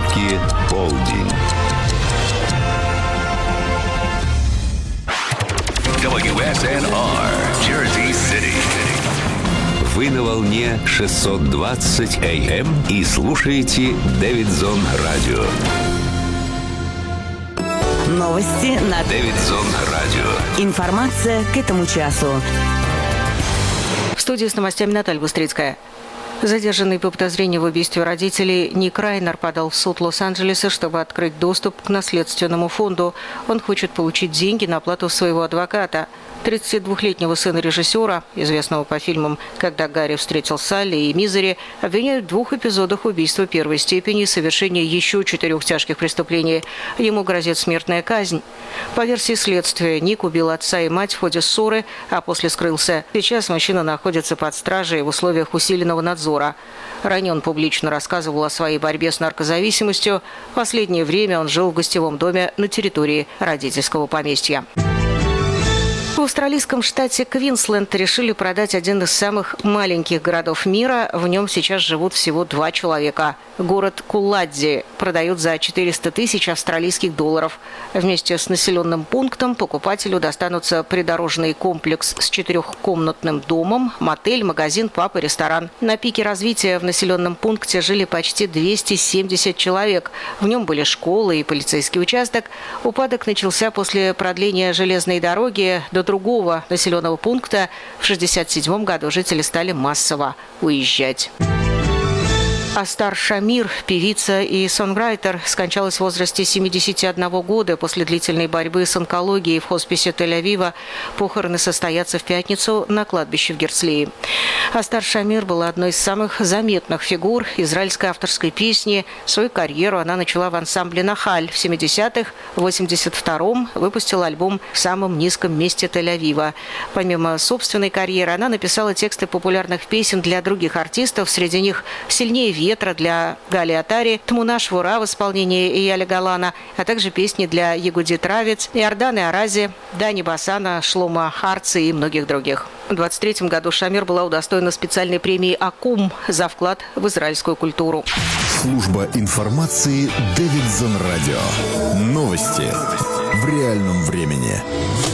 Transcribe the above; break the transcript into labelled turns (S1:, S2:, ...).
S1: Руки полдень.
S2: WSNR, Jersey City.
S1: Вы на волне 620 АМ и слушаете Дэвидсон Радио.
S3: Новости на
S1: Дэвидсон Радио.
S3: Информация к этому часу.
S4: В студии с новостями Наталья Быстрицкая. Задержанный по подозрению в убийстве родителей Ник Райнер подал в суд Лос-Анджелеса, чтобы открыть доступ к наследственному фонду. Он хочет получить деньги на оплату своего адвоката. 32-летнего сына режиссера, известного по фильмам «Когда Гарри встретил Салли» и «Мизери», обвиняют в 2 эпизодах убийства первой степени и совершения еще 4 тяжких преступлений. Ему грозит смертная казнь. По версии следствия, Ник убил отца и мать в ходе ссоры, а после скрылся. Сейчас мужчина находится под стражей в условиях усиленного надзора. Ранее он публично рассказывал о своей борьбе с наркозависимостью. В последнее время он жил в гостевом доме на территории родительского поместья. В австралийском штате Квинсленд решили продать один из самых маленьких городов мира. В нем сейчас живут всего 2 человека. Город Куладзи продают за 400 тысяч австралийских долларов. Вместе с населенным пунктом покупателю достанутся придорожный комплекс с 4-комнатным домом, мотель, магазин, паб и ресторан. На пике развития в населенном пункте жили почти 270 человек. В нем были школы и полицейский участок. Упадок начался после продления железной дороги до другого населенного пункта. В 1967 году жители стали массово уезжать. Астар Шамир, певица и сонграйтер, скончалась в возрасте 71 года после длительной борьбы с онкологией в хосписе Тель-Авива. Похороны состоятся в пятницу на кладбище в Герцлии. Астар Шамир была одной из самых заметных фигур израильской авторской песни. Свою карьеру она начала в ансамбле «Нахаль» в 70-х. В 82-м выпустила альбом «В самом низком месте Тель-Авива». Помимо собственной карьеры, она написала тексты популярных песен для других артистов. Среди них «Сильнее ветра» для Гали Атари, «Тмуна Швура» в исполнении Ияля Галана, а также песни для Ягудит Равиц, Иорданы Арази, Дани Басана, Шлома Харци и многих других. В 1923 году Шамир была удостоена специальной премии «Акум» за вклад в израильскую культуру.
S5: Служба информации Дэвидсон Радио. Новости в реальном времени.